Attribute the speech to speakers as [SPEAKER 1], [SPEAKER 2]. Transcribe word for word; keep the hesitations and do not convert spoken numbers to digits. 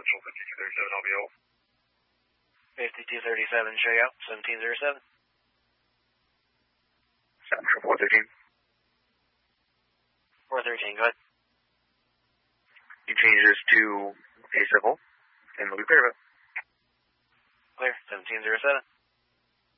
[SPEAKER 1] Central fifty-two thirty-seven, I'll be out.
[SPEAKER 2] fifty-two thirty-seven, show you out, seventeen oh seven.
[SPEAKER 1] Central four thirteen.
[SPEAKER 2] four thirteen, go ahead.
[SPEAKER 1] You change this to